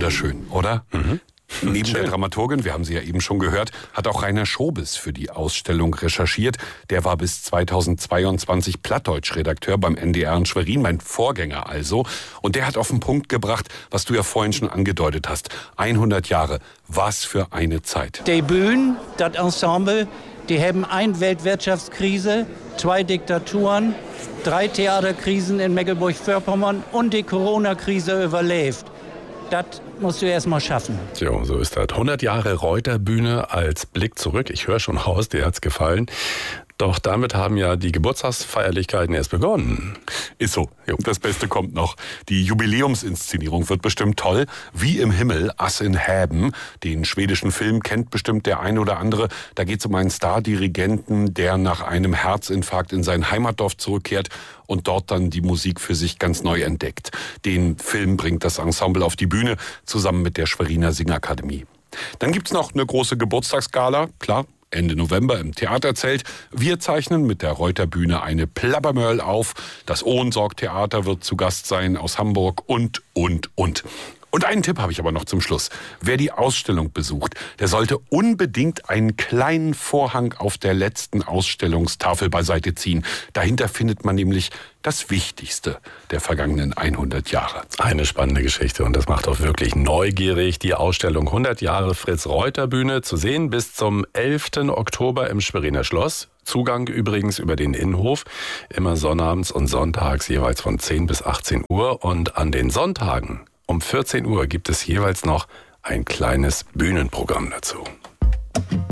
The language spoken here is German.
Wunderschön, oder? Neben der Dramaturgin, wir haben sie ja eben schon gehört, hat auch Rainer Schobes für die Ausstellung recherchiert. Der war bis 2022 Plattdeutsch-Redakteur beim NDR in Schwerin, mein Vorgänger also. Und der hat auf den Punkt gebracht, was du ja vorhin schon angedeutet hast. 100 Jahre, was für eine Zeit. Die Bühne, das Ensemble, die haben eine Weltwirtschaftskrise, 2 Diktaturen, 3 Theaterkrisen in Mecklenburg-Vorpommern und die Corona-Krise überlebt. Das musst du erst mal schaffen. Jo, so ist das. 100 Jahre Reuterbühne als Blick zurück. Ich höre schon raus, dir hat's gefallen. Doch damit haben ja die Geburtstagsfeierlichkeiten erst begonnen. Ist so. Das Beste kommt noch. Die Jubiläumsinszenierung wird bestimmt toll. Wie im Himmel, Ass in Häben. Den schwedischen Film kennt bestimmt der ein oder andere. Da geht es um einen Stardirigenten, der nach einem Herzinfarkt in sein Heimatdorf zurückkehrt und dort dann die Musik für sich ganz neu entdeckt. Den Film bringt das Ensemble auf die Bühne, zusammen mit der Schweriner Singakademie. Dann gibt's noch eine große Geburtstagsgala, klar. Ende November im Theaterzelt. Wir zeichnen mit der Reuterbühne eine Plabbermöll auf. Das Ohnsorg-Theater wird zu Gast sein aus Hamburg und. Und einen Tipp habe ich aber noch zum Schluss. Wer die Ausstellung besucht, der sollte unbedingt einen kleinen Vorhang auf der letzten Ausstellungstafel beiseite ziehen. Dahinter findet man nämlich das Wichtigste der vergangenen 100 Jahre. Eine spannende Geschichte und das macht auch wirklich neugierig. Die Ausstellung 100 Jahre Fritz-Reuter-Bühne zu sehen bis zum 11. Oktober im Schweriner Schloss. Zugang übrigens über den Innenhof, immer sonnabends und sonntags jeweils von 10 bis 18 Uhr. Und an den Sonntagen um 14 Uhr gibt es jeweils noch ein kleines Bühnenprogramm dazu.